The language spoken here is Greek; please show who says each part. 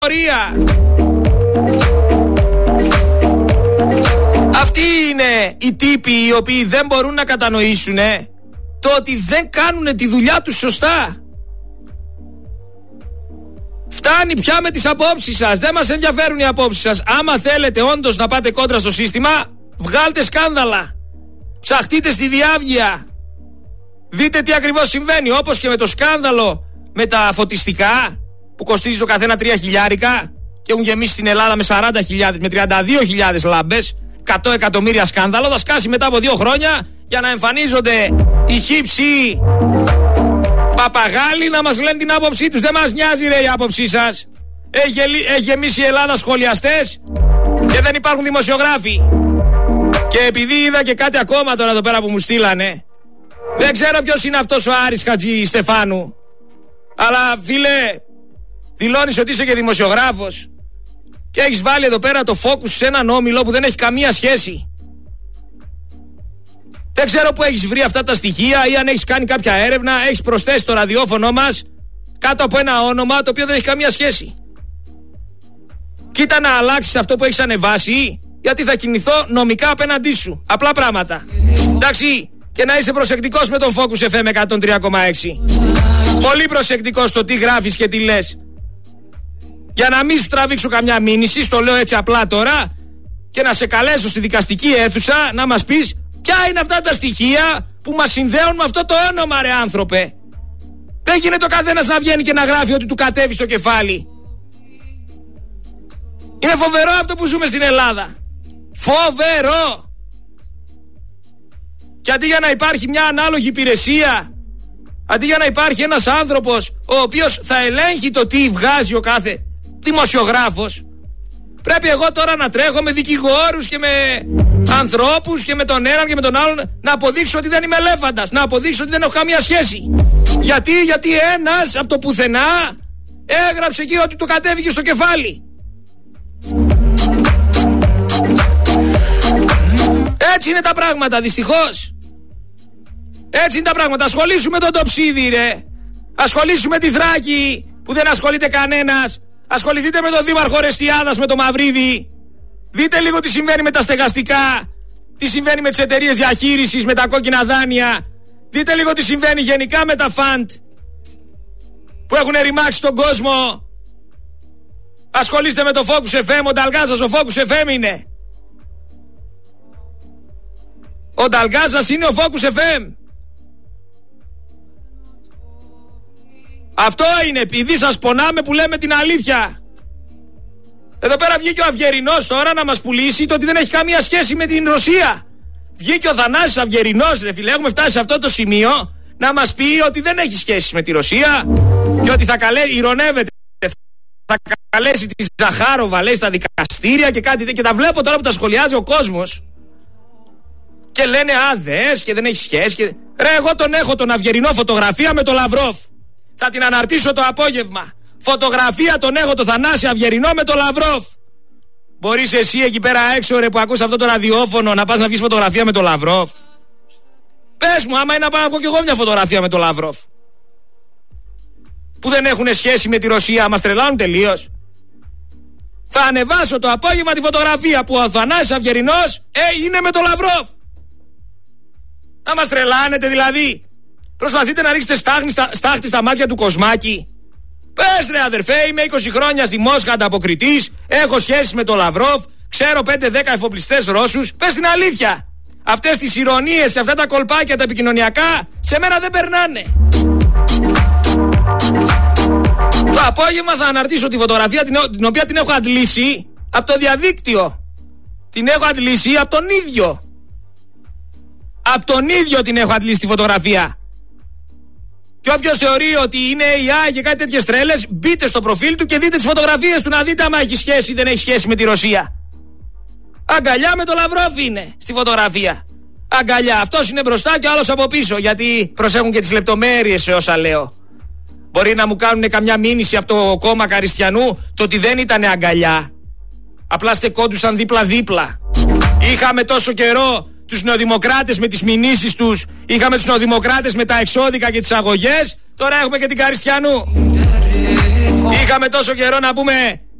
Speaker 1: Αυτοί είναι οι τύποι οι οποίοι δεν μπορούν να κατανοήσουν το ότι δεν κάνουν τη δουλειά τους σωστά. Φτάνει πια με τις απόψεις σας. Δεν μας ενδιαφέρουν οι απόψεις σας. Άμα θέλετε όντως να πάτε κόντρα στο σύστημα, βγάλτε σκάνδαλα. Ψαχτείτε στη διάβγεια. Δείτε τι ακριβώς συμβαίνει. Όπως και με το σκάνδαλο με τα φωτιστικά που κοστίζει το καθένα 3.000 και έχουν γεμίσει στην Ελλάδα με 40.000, με 32.000 λάμπες. 100 εκατομμύρια σκάνδαλο. Θα σκάσει μετά από 2 χρόνια για να εμφανίζονται οι χύψοι παπαγάλοι να μας λένε την άποψή τους. Δεν μας νοιάζει ρε η άποψή σας. Έχει γεμίσει η Ελλάδα σχολιαστές και δεν υπάρχουν δημοσιογράφοι. Και επειδή είδα και κάτι ακόμα τώρα εδώ πέρα που μου στείλανε, δεν ξέρω ποιος είναι αυτός ο Άρης Χατζη Στεφάνου, αλλά φίλε, δηλώνεις ότι είσαι και δημοσιογράφος και έχεις βάλει εδώ πέρα το focus σε έναν όμιλο που δεν έχει καμία σχέση. Δεν ξέρω που έχεις βρει αυτά τα στοιχεία ή αν έχεις κάνει κάποια έρευνα, έχεις προσθέσει το ραδιόφωνο μας κάτω από ένα όνομα το οποίο δεν έχει καμία σχέση. Κοίτα να αλλάξεις αυτό που έχεις ανεβάσει, γιατί θα κινηθώ νομικά απέναντί σου. Απλά πράγματα. Εντάξει, και να είσαι προσεκτικός με τον Focus FM 103,6. Πολύ προσεκτικός στο τι γράφεις και τι λες. Για να μην σου τραβήξω καμιά μήνυση, στο λέω έτσι απλά τώρα, και να σε καλέσω στη δικαστική αίθουσα να μας πεις ποια είναι αυτά τα στοιχεία που μας συνδέουν με αυτό το όνομα, ρε άνθρωπε. Δεν γίνεται ο καθένας να βγαίνει και να γράφει ότι του κατέβει στο κεφάλι. Είναι φοβερό αυτό που ζούμε στην Ελλάδα. Φοβερό. Και αντί για να υπάρχει μια ανάλογη υπηρεσία, αντί για να υπάρχει ένας άνθρωπος ο οποίος θα ελέγχει το τι βγάζει ο κάθε δημοσιογράφος, πρέπει εγώ τώρα να τρέχω με δικηγόρους και με ανθρώπους και με τον έναν και με τον άλλον να αποδείξω ότι δεν είμαι ελέφαντας, να αποδείξω ότι δεν έχω καμία σχέση. Γιατί ένας από το πουθενά έγραψε εκεί ότι του κατέβηκε στο κεφάλι. Έτσι είναι τα πράγματα, δυστυχώς. Έτσι είναι τα πράγματα. Ασχολήσουμε τον Τοψίδη, ρε. Ασχολήσουμε τη Θράκη που δεν ασχολείται κανένας. Ασχοληθείτε με τον Δήμαρχο Ρεστιάδας, με τον Μαυρίδη. Δείτε λίγο τι συμβαίνει με τα στεγαστικά, τι συμβαίνει με τις εταιρείες διαχείρισης, με τα κόκκινα δάνεια. Δείτε λίγο τι συμβαίνει γενικά με τα φαντ που έχουν ρημάξει τον κόσμο. Ασχολείστε με το Focus FM. Ο Νταλγκάζας ο Focus FM είναι. Ο Νταλγκάζας είναι ο Focus FM. Αυτό είναι, επειδή σας πονάμε που λέμε την αλήθεια. Εδώ πέρα βγήκε ο Αυγερινός τώρα να μας πουλήσει το ότι δεν έχει καμία σχέση με την Ρωσία. Βγήκε ο Θανάσης Αυγερινός, ρε φίλε, έχουμε φτάσει σε αυτό το σημείο να μας πει ότι δεν έχει σχέση με τη Ρωσία και ότι θα ηρωνεύεται, θα καλέσει τη Ζαχάροβα, λέει, στα δικαστήρια και κάτι τέτοιο. Και τα βλέπω τώρα που τα σχολιάζει ο κόσμος και λένε δες και δεν έχει σχέση και... Ρε, εγώ τον έχω τον Αυγερινό φωτογραφία με τον Λαυρόφ. Θα την αναρτήσω το απόγευμα. Φωτογραφία τον έχω το Θανάση Αυγερινό με τον Λαυρόφ. Μπορείς εσύ εκεί πέρα έξω, ρε, που ακούς αυτό το ραδιόφωνο, να πας να βγεις φωτογραφία με τον Λαυρόφ? Πες μου, άμα είναι να πάω να βγω κι εγώ μια φωτογραφία με τον Λαυρόφ, που δεν έχουν σχέση με τη Ρωσία, μας τρελάνουν τελείως. Θα ανεβάσω το απόγευμα τη φωτογραφία που ο Θανάσης Αυγερινός είναι με τον Λαυρόφ. Να μας τρελάνετε δηλαδή? Προσπαθείτε να ρίξετε στάχτη στα μάτια του Κοσμάκη. Πες ρε αδερφέ, είμαι 20 χρόνια στη Μόσχα ανταποκριτής, έχω σχέση με τον Λαυρόφ, ξέρω 5-10 εφοπλιστές Ρώσους. Πες την αλήθεια. Αυτές τις ηρωνίες και αυτά τα κολπάκια τα επικοινωνιακά σε μένα δεν περνάνε. Το απόγευμα θα αναρτήσω τη φωτογραφία την οποία την έχω αντλήσει από το διαδίκτυο. Την έχω αντλήσει από τον ίδιο. Από τον ίδιο την έχω αντλήσει τη φωτογραφία. Και όποιος θεωρεί ότι είναι AI και κάτι τέτοιες τρέλες, μπείτε στο προφίλ του και δείτε τις φωτογραφίες του να δείτε άμα έχει σχέση ή δεν έχει σχέση με τη Ρωσία. Αγκαλιά με το Λαυρόφ είναι στη φωτογραφία. Αγκαλιά. Αυτός είναι μπροστά και άλλος από πίσω. Γιατί προσέχουν και τις λεπτομέρειες σε όσα λέω. Μπορεί να μου κάνουν καμιά μήνυση από το κόμμα Καριστιανού το ότι δεν ήταν αγκαλιά. Απλά στεκόντουσαν δίπλα-δίπλα. Είχαμε τόσο καιρό τους νεοδημοκράτες με τις μηνύσεις τους. Είχαμε τους νεοδημοκράτες με τα εξώδικα και τις αγωγές. Τώρα έχουμε και την Καριστιανού. Είχαμε τόσο καιρό να πούμε